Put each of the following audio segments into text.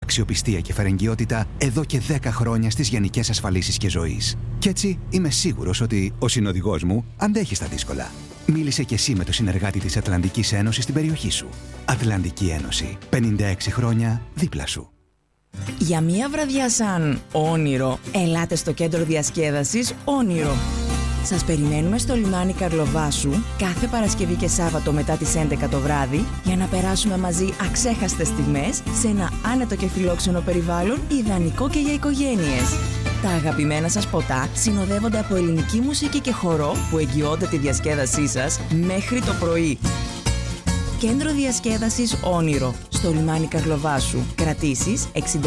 αξιοπιστία και φερεγγιότητα εδώ και 10 χρόνια στις γενικές ασφαλίσεις και ζωής. Κι έτσι είμαι σίγουρος ότι ο συνοδηγός μου αντέχει στα δύσκολα. Μίλησε κι εσύ με το συνεργάτη της Ατλαντικής Ένωσης στην περιοχή σου. Ατλαντική Ένωση. 56 χρόνια δίπλα σου. Για μία βραδιά σαν όνειρο, ελάτε στο κέντρο διασκέδασης Όνειρο. Σας περιμένουμε στο λιμάνι Καρλοβάσου κάθε Παρασκευή και Σάββατο μετά τις 11 το βράδυ για να περάσουμε μαζί αξέχαστες στιγμές σε ένα άνετο και φιλόξενο περιβάλλον ιδανικό και για οικογένειες. Τα αγαπημένα σας ποτά συνοδεύονται από ελληνική μουσική και χορό που εγγυώνται τη διασκέδασή σας μέχρι το πρωί. Κέντρο διασκέδασης Όνειρο, στο λιμάνι Καρλοβάσου. Κρατήσεις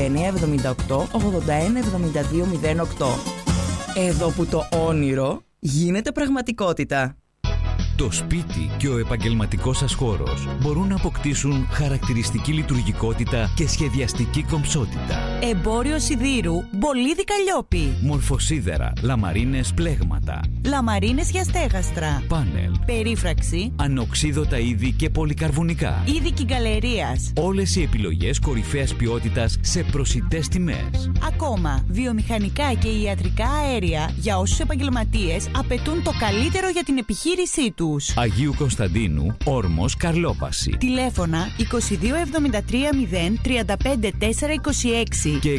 6978 81 72 08. Εδώ που το όνειρο γίνεται πραγματικότητα. Το σπίτι και ο επαγγελματικός σας χώρος μπορούν να αποκτήσουν χαρακτηριστική λειτουργικότητα και σχεδιαστική κομψότητα. Εμπόριο σιδήρου Μπολίδι Καλλιόπη. Μορφοσίδερα, λαμαρίνες πλέγματα, Λαμαρίνες για στέγαστρα, πάνελ, περίφραξη, ανοξίδωτα είδη και πολυκαρβουνικά. είδη κυγκαλερίας. Όλες οι επιλογές κορυφαίας ποιότητας σε προσιτές τιμές. Ακόμα, βιομηχανικά και ιατρικά αέρια για όσους επαγγελματίες απαιτούν το καλύτερο για την επιχείρησή τους. Αγίου Κωνσταντίνου, Όρμος, Καρλόπαση. Τηλέφωνα 2273 0 35 426 Και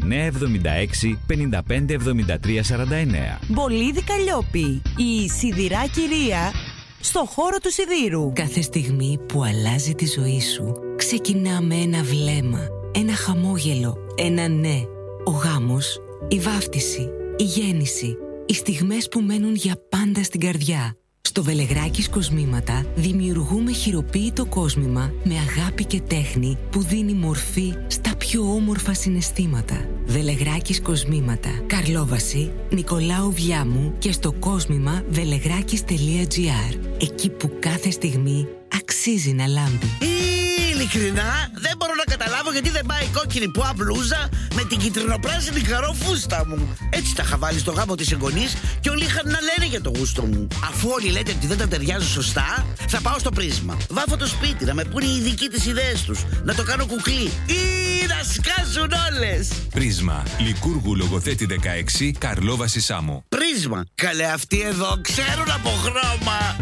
6976 55 73 49. Μπολίδι Καλλιόπη. Η σιδηρά κυρία στο χώρο του σιδήρου. Κάθε στιγμή που αλλάζει τη ζωή σου ξεκινά με ένα βλέμμα, ένα χαμόγελο, ένα ναι. Ο γάμος, η βάφτιση, η γέννηση, οι στιγμές που μένουν για πάντα στην καρδιά. Στο Βελεγράκης Κοσμήματα δημιουργούμε χειροποίητο κόσμημα με αγάπη και τέχνη που δίνει μορφή στα πιο όμορφα συναισθήματα. Βελεγράκης Κοσμήματα, Καρλόβαση, Νικολάου Βιάμου και στο κόσμημα vellegrakis.gr. Εκεί που κάθε στιγμή αξίζει να λάμπει. Ειλικρινά, δεν μπορώ να καταλάβω γιατί δεν πάει η κόκκινη πουά μπλούζα με την κυτρινοπράσινη καρό φούστα μου. Έτσι τα είχα βάλει στο γάμο της εγγονής και όλοι είχαν να λένε για το γούστο μου. Αφού όλοι λέτε ότι δεν τα ταιριάζουν σωστά, θα πάω στο Πρίσμα. Βάφω το σπίτι, να με πούνε οι ειδικοί τις ιδέες τους, να το κάνω κουκλί ή να σκάσουν όλες. Πρίσμα, Λικούργου Λογοθέτη 16, Καρλόβαση Σάμο. Πρίσμα, καλέ αυτοί εδώ ξέρουν από χρώμα.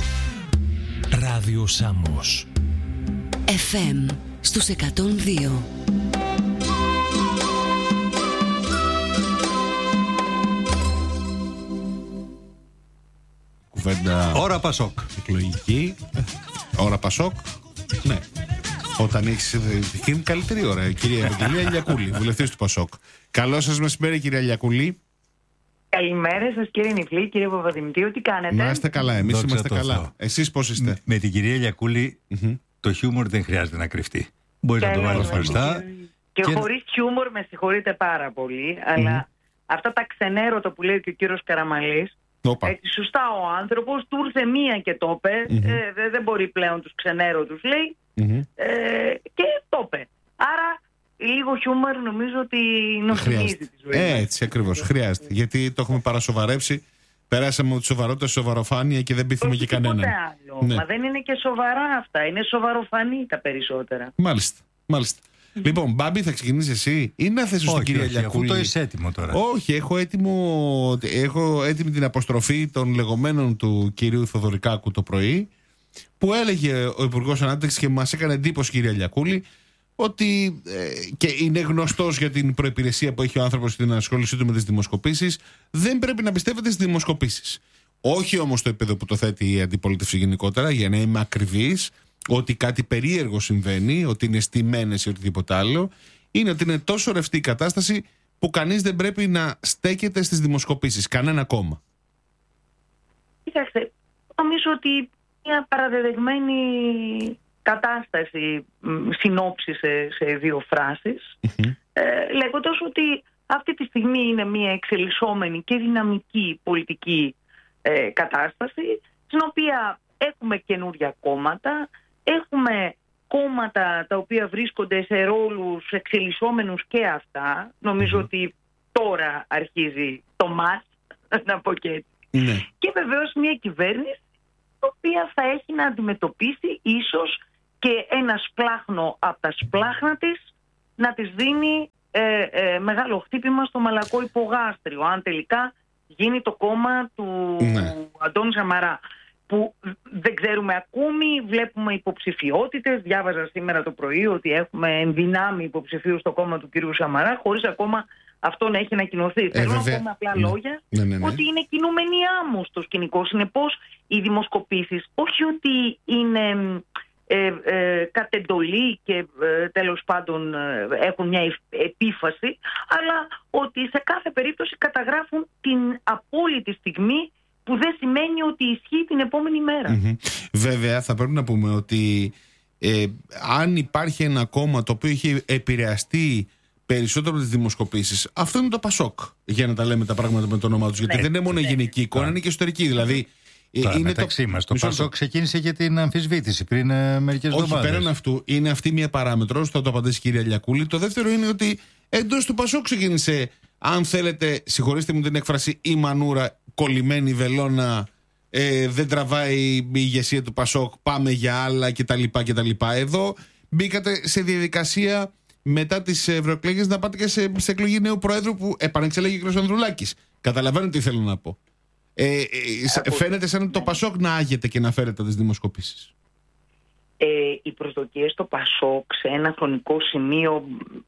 Ράδιο Σάμος. FM στους 102. Κουβέντα. Ώρα Πασόκ. Εκλογική. Ώρα Πασόκ. Ναι. Όταν έχεις. Είναι καλύτερη ώρα. Η κυρία Ευαγγελία Λιακούλη, βουλευτής του Πασόκ. Καλό σας μεσημέρι, κυρία Λιακούλη. Καλημέρα σας, κύριε Νιφλή, κύριε Παπαδημητρίου, τι κάνετε? Να είστε καλά, εμείς Δόξα είμαστε τω καλά. Θεώ. Εσείς πώς είστε? Με την κυρία Λιακούλη, το χιούμορ δεν χρειάζεται να κρυφτεί. Μπορεί να το βάλει χωριστά. Και χωρίς χιούμορ με συγχωρείτε πάρα πολύ, αλλά αυτά τα ξενέρωτα που λέει και ο κύριος Καραμαλής, έτσι σωστά ο άνθρωπος του ήρθε μία και το είπε, δεν μπορεί πλέον τους ξενέρωτους λέει, και το είπε. Άρα λίγο χιούμορ νομίζω ότι νοσηλίζει τη ζωή μας. Έτσι ακριβώς, χρειάζεται. Γιατί το έχουμε παρασοβαρέψει. Περάσαμε από τη σοβαρότητα σε σοβαροφάνεια και δεν πείθουμε και κανέναν. Άλλο. Ναι. Μα δεν είναι και σοβαρά αυτά. Είναι σοβαροφανή τα περισσότερα. Μάλιστα. Λοιπόν, Μπάμπη, θα ξεκινήσει εσύ ή να θέσει στην κυρία Λιακούλη? Αυτό είσαι έτοιμο τώρα. Όχι, έχω έτοιμη την αποστροφή των λεγόμενων του κυρίου Θοδωρικάκου το πρωί, που έλεγε ο Υπουργός Ανάπτυξης και μας έκανε εντύπωση, κυρία Λιακούλη, ότι και είναι γνωστός για την προϋπηρεσία που έχει ο άνθρωπος στην ασχόλησή του με τις δημοσκοπήσεις, δεν πρέπει να πιστεύετε στις δημοσκοπήσεις. Όχι όμως στο επίπεδο που το θέτει η αντιπολίτευση γενικότερα, για να είμαι ακριβής, ότι κάτι περίεργο συμβαίνει, ότι είναι στημένες ή οτιδήποτε άλλο, είναι ότι είναι τόσο ρευστή η κατάσταση που κανείς δεν πρέπει να στέκεται στις δημοσκοπήσεις, κανένα κόμμα. Κοιτάξτε, νομίζω ότι μια παραδεδεγμένη κατάσταση συνόψισε σε δύο φράσεις, λέγοντας ότι αυτή τη στιγμή είναι μια εξελισσόμενη και δυναμική πολιτική κατάσταση, στην οποία έχουμε καινούρια κόμματα, έχουμε κόμματα τα οποία βρίσκονται σε ρόλους εξελισσόμενους και αυτά. Νομίζω ότι τώρα αρχίζει το μάτς, να πω και έτσι. Και βεβαίως μια κυβέρνηση η οποία θα έχει να αντιμετωπίσει ίσως και ένα σπλάχνο από τα σπλάχνα της να της δίνει μεγάλο χτύπημα στο μαλακό υπογάστριο, αν τελικά γίνει το κόμμα του Αντώνη Σαμαρά, που δεν ξέρουμε ακόμη, βλέπουμε υποψηφιότητες. Διάβαζα σήμερα το πρωί ότι έχουμε ενδυνάμει υποψηφίου στο κόμμα του κυρίου Σαμαρά, χωρίς ακόμα αυτό να έχει ανακοινωθεί. Θέλω να πούμε απλά λόγια ότι είναι κινούμενη άμμο στο σκηνικό. Συνεπώς, οι δημοσκοπήσεις όχι ότι είναι κατ' εντολή και τέλος πάντων έχουν μια επίφαση, αλλά ότι σε κάθε περίπτωση καταγράφουν την απόλυτη στιγμή, που δεν σημαίνει ότι ισχύει την επόμενη μέρα. Βέβαια, θα πρέπει να πούμε ότι αν υπάρχει ένα κόμμα το οποίο έχει επηρεαστεί περισσότερο από τις δημοσκοπήσεις, αυτό είναι το Πασόκ, για να τα λέμε τα πράγματα με το όνομά τους. Γιατί δεν είναι μόνο γενική εικόνα, είναι και εσωτερική. Δηλαδή, μεταξύ μας, το Πασόκ ξεκίνησε και την αμφισβήτηση πριν μερικές εβδομάδες. Όχι, πέραν αυτού, είναι αυτή μια παράμετρος, θα το απαντήσει η κυρία Λιακούλη. Το δεύτερο είναι ότι εντός του Πασόκ ξεκίνησε, αν θέλετε, συγχωρήστε μου την έκφραση, η μανούρα κολλημένη βελόνα, δεν τραβάει η ηγεσία του Πασόκ, πάμε για άλλα κτλ. Εδώ μπήκατε σε διαδικασία μετά τις ευρωεκλογές να πάτε και σε εκλογή νέου Προέδρου που επανεξελέγει ο κ. Ανδρουλάκης. Καταλαβαίνετε τι θέλω να πω. Φαίνεται σαν το Πασόκ να άγεται και να φέρεται τις δημοσκοπήσεις. Οι προσδοκίες στο Πασόκ σε ένα χρονικό σημείο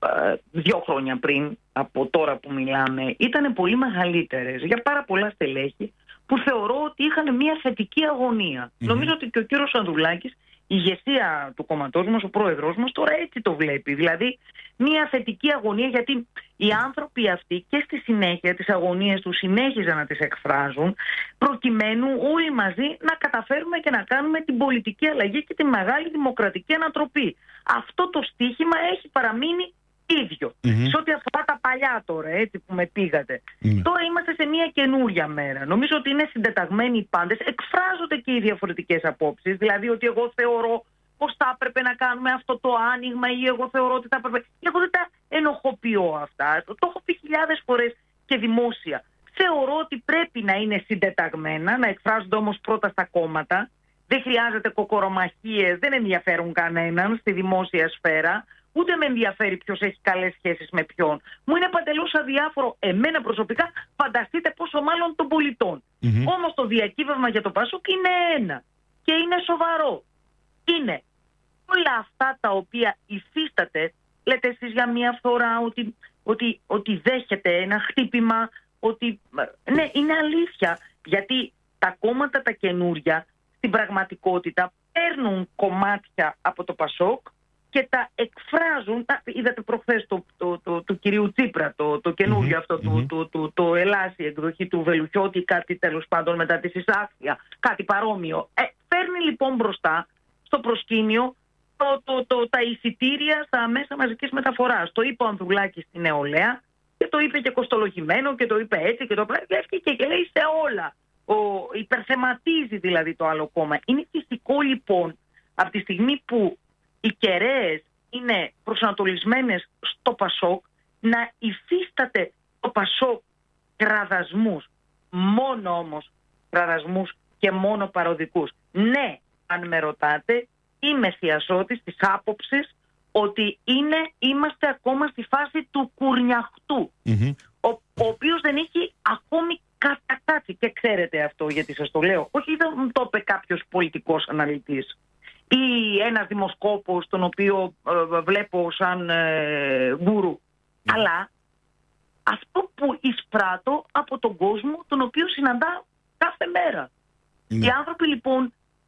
2 χρόνια πριν από τώρα που μιλάμε ήταν πολύ μεγαλύτερες για πάρα πολλά στελέχη που θεωρώ ότι είχαν μια θετική αγωνία. Νομίζω ότι και ο κύριος Ανδρουλάκης, η ηγεσία του κόμματός μας, ο πρόεδρος μας, τώρα έτσι το βλέπει. Δηλαδή μια θετική αγωνία, γιατί οι άνθρωποι αυτοί και στη συνέχεια τις αγωνίες τους συνέχιζαν να τις εκφράζουν, προκειμένου όλοι μαζί να καταφέρουμε και να κάνουμε την πολιτική αλλαγή και τη μεγάλη δημοκρατική ανατροπή. Αυτό το στίχημα έχει παραμείνει ίδιο. Σε ό,τι αφορά τα παλιά τώρα, έτσι που με πήγατε. Τώρα είμαστε σε μια καινούρια μέρα. Νομίζω ότι είναι συντεταγμένοι οι πάντες. Εκφράζονται και οι διαφορετικές απόψεις. Δηλαδή ότι εγώ θεωρώ πως θα έπρεπε να κάνουμε αυτό το άνοιγμα, ή εγώ θεωρώ ότι θα έπρεπε. Εγώ δεν τα ενοχοποιώ αυτά. Το έχω πει χιλιάδες φορές και δημόσια. Θεωρώ ότι πρέπει να είναι συντεταγμένα, να εκφράζονται όμως πρώτα στα κόμματα. Δεν χρειάζεται κοκορομαχίες, δεν ενδιαφέρουν κανέναν στη δημόσια σφαίρα. Ούτε με ενδιαφέρει ποιος έχει καλές σχέσεις με ποιον. Μου είναι παντελώς αδιάφορο εμένα προσωπικά, φανταστείτε πόσο μάλλον των πολιτών. Όμως το διακύβευμα για το Πασόκ είναι ένα. Και είναι σοβαρό. Είναι όλα αυτά τα οποία υφίσταται, λέτε εσείς για μια φορά ότι δέχεται ένα χτύπημα, ότι ναι, είναι αλήθεια. Γιατί τα κόμματα τα καινούρια στην πραγματικότητα παίρνουν κομμάτια από το Πασόκ και τα εκφράζουν. Είδατε προχθές του κυρίου Τσίπρα, το καινούριο αυτό, το ελάσσια εκδοχή του Βελουχιώτη, κάτι τέλος πάντων μετά τη συσάξια, κάτι παρόμοιο. Φέρνει λοιπόν μπροστά στο προσκήνιο τα εισιτήρια στα μέσα μαζικής μεταφοράς. Το είπε ο Ανδρουλάκης στη Νεολαία και το είπε και κοστολογημένο και το είπε έτσι και το έφυγε και λέει σε όλα. Υπερθεματίζει δηλαδή το άλλο κόμμα. Είναι φυσικό λοιπόν από τη στιγμή που οι κεραίες είναι προσανατολισμένες στο Πασόκ να υφίσταται το Πασόκ κραδασμούς. Μόνο όμως κραδασμούς και μόνο παροδικούς. Ναι, αν με ρωτάτε, είμαι θειασότης της άποψης ότι είμαστε ακόμα στη φάση του κουρνιαχτού, ο οποίος δεν έχει ακόμη κατακάτσει. Και ξέρετε αυτό γιατί σας το λέω. Όχι, δεν το είπε κάποιος πολιτικός αναλυτής ή ένας δημοσκόπος τον οποίο βλέπω σαν γκουρού. Αλλά αυτό που εισπράττω από τον κόσμο τον οποίο συναντά κάθε μέρα. Οι άνθρωποι λοιπόν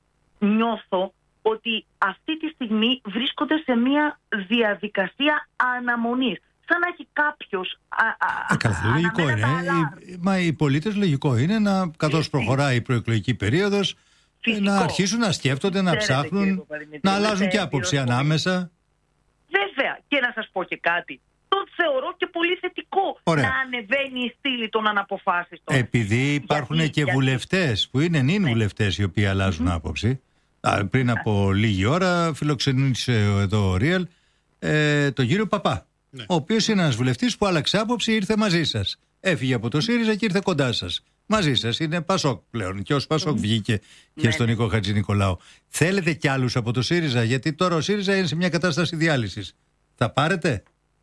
νιώθω ότι αυτή τη στιγμή βρίσκονται σε μια διαδικασία αναμονής. Σαν να έχει κάποιος καλά, λογικό είναι. Μα οι πολίτες λογικό είναι να, καθώς προχωράει η προεκλογική περίοδος, να αρχίσουν να σκέφτονται, να ψάχνουν, να αλλάζουν και άποψη ανάμεσα. Βέβαια. Και να σας πω και κάτι. Το θεωρώ και πολύ θετικό. Ωραία. Να ανεβαίνει η στήλη των αναποφάσιστων. Επειδή υπάρχουν και βουλευτές που είναι νυν βουλευτές οι οποίοι αλλάζουν άποψη. Πριν από λίγη ώρα φιλοξενήσε εδώ ο Real τον κύριο Παπά, ο οποίος είναι ένας βουλευτής που άλλαξε άποψη, ήρθε μαζί σας. Έφυγε από το ΣΥΡΙΖΑ και ήρθε κοντά σας. Μαζί σας, είναι Πασόκ πλέον. Και ως Πασόκ βγήκε και στον Νίκο Χατζηνικολάου. Θέλετε κι άλλους από το ΣΥΡΙΖΑ, γιατί τώρα ο ΣΥΡΙΖΑ είναι σε μια κατάσταση διάλυσης. Θα πάρετε?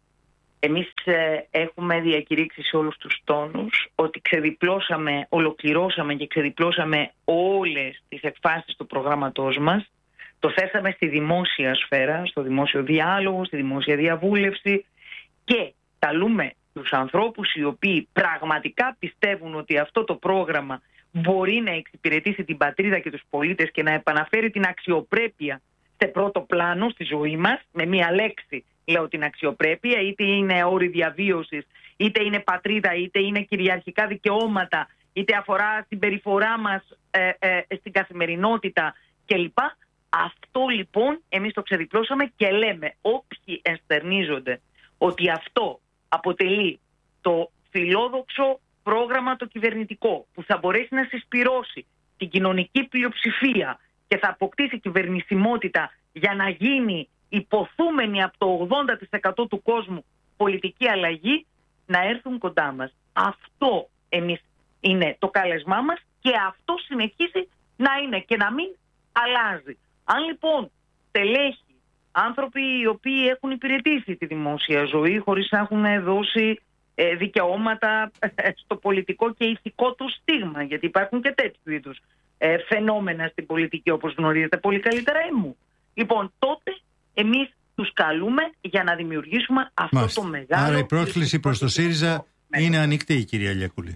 Εμείς έχουμε διακηρύξει σε όλους τους τόνους ότι ολοκληρώσαμε και ξεδιπλώσαμε όλες τις εκφάσεις του προγράμματός μας. Το θέσαμε στη δημόσια σφαίρα, στο δημόσιο διάλογο, στη δημόσια διαβούλευση και καλούμε τους ανθρώπους οι οποίοι πραγματικά πιστεύουν ότι αυτό το πρόγραμμα μπορεί να εξυπηρετήσει την πατρίδα και τους πολίτες και να επαναφέρει την αξιοπρέπεια σε πρώτο πλάνο στη ζωή μας, με μία λέξη λέω την αξιοπρέπεια, είτε είναι όροι διαβίωσης, είτε είναι πατρίδα, είτε είναι κυριαρχικά δικαιώματα, είτε αφορά στην περιφορά μας στην καθημερινότητα κλπ. Αυτό λοιπόν εμείς το ξεδιπλώσαμε και λέμε όποιοι ενστερνίζονται ότι αυτό αποτελεί το φιλόδοξο πρόγραμμα το κυβερνητικό που θα μπορέσει να συσπυρώσει την κοινωνική πλειοψηφία και θα αποκτήσει κυβερνησιμότητα για να γίνει υποθούμενη από το 80% του κόσμου πολιτική αλλαγή, να έρθουν κοντά μας. Αυτό εμείς είναι το κάλεσμά μας και αυτό συνεχίζει να είναι και να μην αλλάζει. Αν λοιπόν στελέχοι, άνθρωποι οι οποίοι έχουν υπηρετήσει τη δημόσια ζωή χωρίς να έχουν δώσει δικαιώματα στο πολιτικό και ηθικό του στίγμα, γιατί υπάρχουν και τέτοιου είδους φαινόμενα στην πολιτική, όπως γνωρίζετε πολύ καλύτερα μου. Λοιπόν, τότε εμείς τους καλούμε για να δημιουργήσουμε αυτό το μεγάλο... Άρα η πρόσκληση προς το ΣΥΡΙΖΑ είναι ανοιχτή, κυρία Λιακούλη.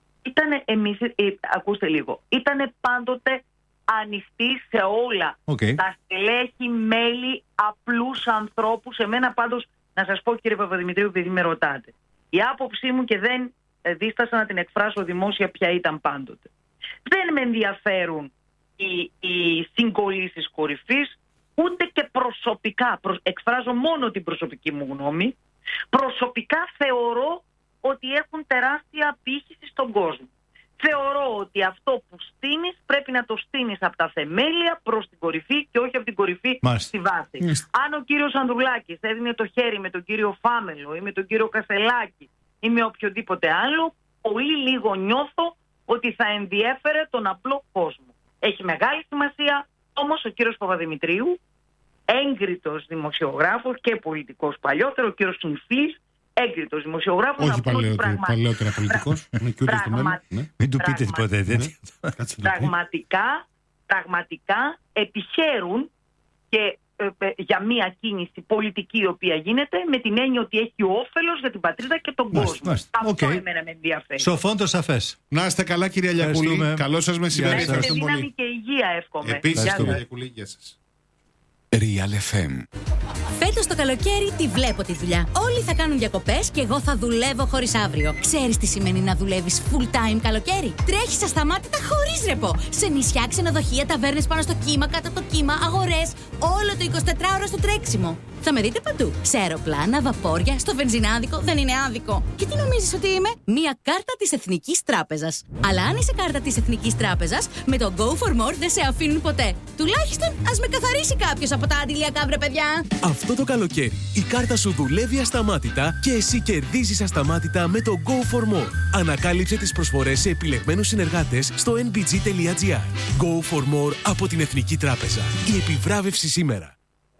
Ακούστε λίγο, ήτανε πάντοτε ανοιχτή σε όλα τα στελέχη, μέλη, απλούς ανθρώπους. Εμένα πάντως, να σας πω κύριε Παπαδημητρίου, επειδή με ρωτάτε, η άποψή μου και δεν δίστασα να την εκφράσω δημόσια ποια ήταν πάντοτε. Δεν με ενδιαφέρουν οι συγκολήσεις κορυφής, ούτε και προσωπικά, εκφράζω μόνο την προσωπική μου γνώμη, προσωπικά θεωρώ ότι έχουν τεράστια απήχηση στον κόσμο. Θεωρώ ότι αυτό που στείνεις πρέπει να το στείνεις από τα θεμέλια προς την κορυφή και όχι από την κορυφή στη βάση. Αν ο κύριος Ανδρουλάκης έδινε το χέρι με τον κύριο Φάμελο ή με τον κύριο Κασελάκη ή με οποιοδήποτε άλλο, πολύ λίγο νιώθω ότι θα ενδιέφερε τον απλό κόσμο. Έχει μεγάλη σημασία όμως ο κύριος Παπαδημητρίου, έγκριτος δημοσιογράφος και πολιτικός παλιότερο, ο κύριος Συνφής, έγκριτος δημοσιογράφος. Όχι παλαιότερα πολιτικός. Μην του πείτε τίποτα τέτοιο. Πραγματικά επιχαίρουν και για μια κίνηση πολιτική η οποία γίνεται με την έννοια ότι έχει όφελος για την πατρίδα και τον κόσμο. Αυτό εμένα με ενδιαφέρει. Σοφόντο σαφές. Να είστε καλά κυρία Λιακούλη. Καλό σας μεσημέρι. Ευχαριστούμε πολύ. Δύναμη και υγεία εύχομαι. Επίσης κυρία Λιακούλη, γεια σας. Real FM. Φέτος το καλοκαίρι τη βλέπω τη δουλειά. Όλοι θα κάνουν διακοπές και εγώ θα δουλεύω χωρίς αύριο. Ξέρεις τι σημαίνει να δουλεύεις full time καλοκαίρι? Τρέχεις ασταμάτητα χωρίς ρεπό. Σε νησιά, ξενοδοχεία, ταβέρνες πάνω στο κύμα, κάτω το κύμα, αγορές. Όλο το 24ωρο στο τρέξιμο. Θα με δείτε παντού. Σε αεροπλάνα, βαπόρια, στο βενζινάδικο. Δεν είναι άδικο. Και τι νομίζεις ότι είμαι? Μία κάρτα της Εθνικής Τράπεζας. Αλλά αν είσαι κάρτα της Εθνικής Τράπεζας, με το Go for More δεν σε αφήνουν ποτέ. Τουλάχιστον ας με καθαρίσει κάποιος από τα αντιλιακά, βρε παιδιά. Αυτό το καλοκαίρι η κάρτα σου δουλεύει ασταμάτητα και εσύ κερδίζεις ασταμάτητα με το Go for More. Ανακάλυψε τις προσφορές σε επιλεγμένους συνεργάτες στο nbg.gr. Go for More από την Εθνική Τράπεζα. Η επιβράβευση σήμερα.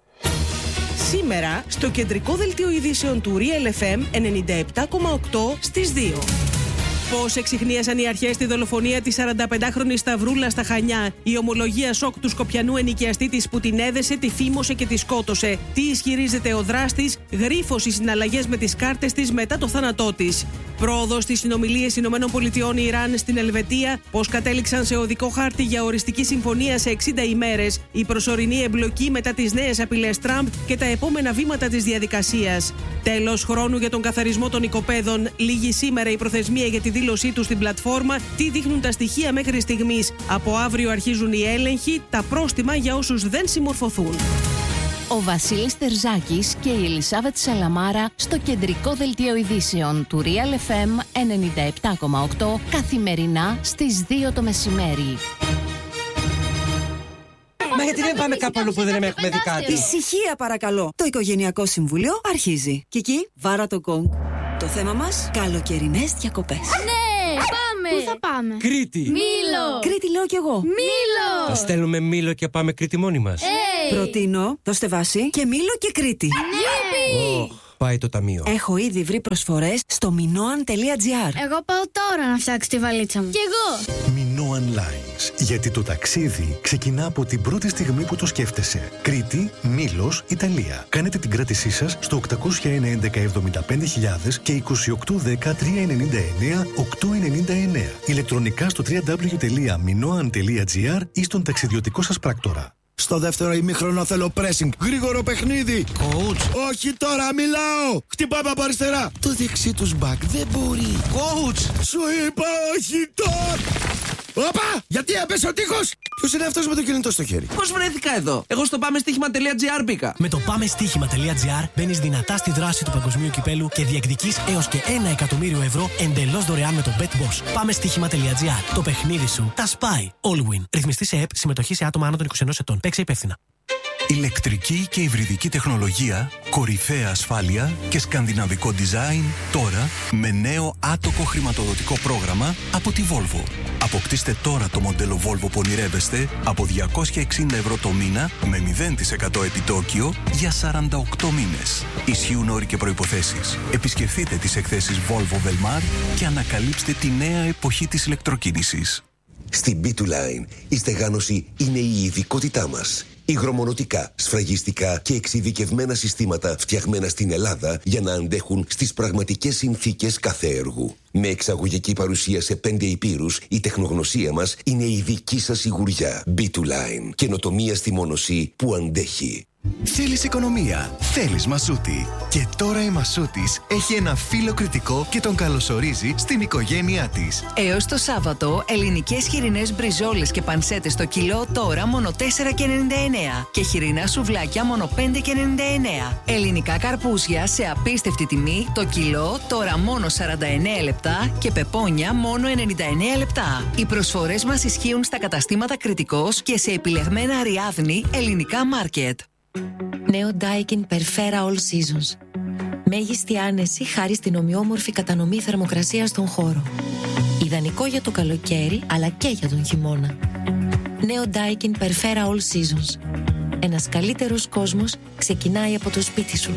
Σήμερα στο κεντρικό δελτίο ειδήσεων του Real FM 97,8 στις 2. Πώς εξιχνίασαν οι αρχές τη δολοφονία της 45χρονης Σταυρούλα στα Χανιά. Η ομολογία σοκ του σκοπιανού ενοικιαστή της που την έδεσε, τη φήμωσε και τη σκότωσε. Τι ισχυρίζεται ο δράστης? Γρίφος οι συναλλαγές με τις κάρτες της μετά το θάνατό της. Πρόοδος στις συνομιλίες ΗΠΑ Ιράν στην Ελβετία. Πώς κατέληξαν σε οδικό χάρτη για οριστική συμφωνία σε 60 ημέρες. Η προσωρινή εμπλοκή μετά τις νέες απειλές Τραμπ και τα επόμενα βήματα της διαδικασίας. Τέλος χρόνου για τον καθαρισμό των οικοπαίδων. Λίγη σήμερα η προθεσμία για τη δήλωσή του στην πλατφόρμα. Τι δείχνουν τα στοιχεία μέχρι στιγμής? Από αύριο αρχίζουν οι έλεγχοι, τα πρόστιμα για όσους δεν συμμορφωθούν. Ο Βασίλης Τερζάκης και η Ελισάβετ Σαλαμάρα στο κεντρικό δελτίο ειδήσεων του Real FM 97,8 καθημερινά στις 2 το μεσημέρι. Μα γιατί δεν πάμε κάπου αλλού που δεν έχουμε δει κάτι? Ησυχία παρακαλώ. Το Οικογενειακό Συμβούλιο αρχίζει. Κική, βάρα το γκονγκ. Το θέμα μας, καλοκαιρινές διακοπές. Ναι, πάμε! Πού θα πάμε? Κρήτη! Μήλο! Κρήτη λέω κι εγώ. Μήλο! Θα στέλνουμε Μήλο και πάμε Κρήτη μόνοι μας. Προτείνω, δώστε βάση και Μήλο και Κρήτη. Ναι! πάει το ταμείο. Έχω ήδη βρει προσφορές στο minoan.gr. Εγώ πάω τώρα να φτιάξω τη βαλίτσα μου. Κι εγώ. Minoan Lines. Γιατί το ταξίδι ξεκινά από την πρώτη στιγμή που το σκέφτεσαι. Κρήτη, Μήλος, Ιταλία. Κάνετε την κράτησή σας στο 801-11-75.000 και 2810-399-899. Ηλεκτρονικά στο www.minoan.gr ή στον ταξιδιωτικό σας πράκτορα. Στο δεύτερο ημίχρονο θέλω pressing. Γρήγορο παιχνίδι. Coach. Όχι τώρα, μιλάω. Χτυπάμε από αριστερά. Το δεξί τους μπακ δεν μπορεί. Coach. Σου είπα όχι τώρα. Όπα! Γιατί έπεσε ο τείχος! Ποιος είναι αυτός με το κινητό στο χέρι? Πώς βρέθηκα εδώ? Εγώ στο πάμεστοίχημα.gr μπήκα. Με το πάμεστοίχημα.gr μπαίνεις δυνατά στη δράση του παγκοσμίου κυπέλου και διεκδικείς έως και 1 εκατομμύριο ευρώ εντελώς δωρεάν με το BetBoss. Πάμεστοίχημα.gr. Το παιχνίδι σου τα σπάει. All win. Ρυθμιστή σε ΕΠ. Συμμετοχή σε άτομα άνω των 21 ετών. Παίξε υπεύθυνα. Ηλεκτρική και υβριδική τεχνολογία, κορυφαία ασφάλεια και σκανδιναβικό design τώρα με νέο άτοκο χρηματοδοτικό πρόγραμμα από τη Volvo. Αποκτήστε τώρα το μοντέλο Volvo που ονειρεύεστε από 260 ευρώ το μήνα με 0% επιτόκιο για 48 μήνες. Ισχύουν όροι και προϋποθέσεις. Επισκεφθείτε τις εκθέσεις Volvo Velmar και ανακαλύψτε τη νέα εποχή της ηλεκτροκίνησης. Στην B2Line η στεγάνωση είναι η ειδικότητά μας. Υγρομονωτικά, σφραγιστικά και εξειδικευμένα συστήματα φτιαγμένα στην Ελλάδα για να αντέχουν στις πραγματικές συνθήκες κάθε έργου. Με εξαγωγική παρουσία σε 5 ηπείρους, η τεχνογνωσία μας είναι η δική σας σιγουριά. B2Line. Καινοτομία στη μόνωση που αντέχει. Θέλεις οικονομία, θέλεις Μασούτη. Και τώρα η Μασούτης έχει ένα φίλο κριτικό και τον καλωσορίζει στην οικογένειά της. Έως το Σάββατο, ελληνικές χοιρινές μπριζόλες και πανσέτες στο κιλό τώρα μόνο 4,99 και χοιρινά σουβλάκια μόνο 5,99. Ελληνικά καρπούζια σε απίστευτη τιμή το κιλό τώρα μόνο 49 λεπτά και πεπόνια μόνο 99 λεπτά. Οι προσφορές μας ισχύουν στα καταστήματα Κριτικός και σε επιλεγμένα Αριάδνη ελληνικά μάρκετ. Νέο Daikin Perfera All Seasons. Μέγιστη άνεση χάρη στην ομοιόμορφη κατανομή θερμοκρασίας στον χώρο. Ιδανικό για το καλοκαίρι αλλά και για τον χειμώνα. Νέο Daikin Perfera All Seasons. Ένας καλύτερος κόσμος ξεκινάει από το σπίτι σου.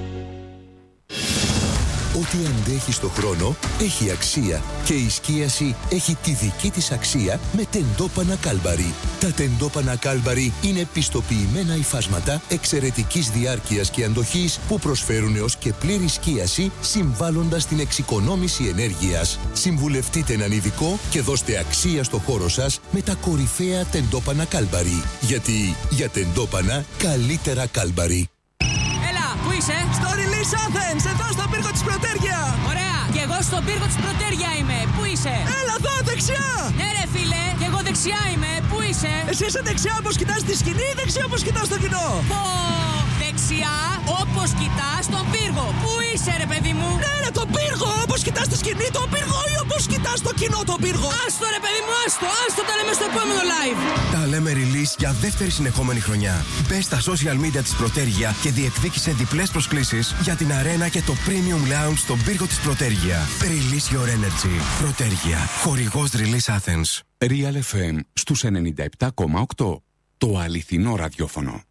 Ό,τι αντέχει στο χρόνο έχει αξία και η σκίαση έχει τη δική της αξία με τεντόπανα Κάλμπαρι. Τα τεντόπανα Κάλμπαρι είναι πιστοποιημένα υφάσματα εξαιρετικής διάρκειας και αντοχής που προσφέρουν έως και πλήρη σκίαση συμβάλλοντας στην εξοικονόμηση ενέργειας. Συμβουλευτείτε έναν ειδικό και δώστε αξία στο χώρο σας με τα κορυφαία τεντόπανα Κάλμπαρι. Γιατί για τεντόπανα καλύτερα Κάλμπαρι. Πού είσαι? Στο Release Athens, εδώ στον πύργο της Πρωτέργεια. Ωραία, και εγώ στον πύργο της Πρωτέργεια είμαι. Πού είσαι? Έλα εδώ, δεξιά. Ναι ρε φίλε, και εγώ δεξιά είμαι. Πού είσαι? Εσύ είσαι δεξιά όπως κοιτάς τη σκηνή ή δεξιά όπως κοιτάς το κοινό? Πω, δεξιά όπως κοιτάς τον πύργο. Πού είσαι ρε παιδί μου? Ναι ρε, τον πύργο, όπως κοιτάς τη σκηνή τον πύργο ή όπως κοιτάς το κοινό τον πύργο? Άστο ρε παιδί μου, άστο τα λέμε στο επόμενο live. Τα λέμε Release για δεύτερη συνεχόμενη χρονιά. Μπες στα social media της Πρωτέργεια και διεκδίκησε διπλές προσκλήσεις για την αρένα και το Premium Lounge στον πύργο της Πρωτέργεια. Release your energy. Πρωτέργεια. Χορηγός Release Athens. Real FM στους 97,8. Το αληθινό ραδιόφωνο.